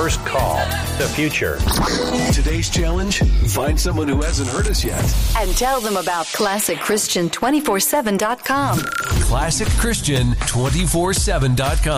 first call, the future. Today's challenge, find someone who hasn't heard us yet. And tell them about ClassicChristian247.com. ClassicChristian247.com.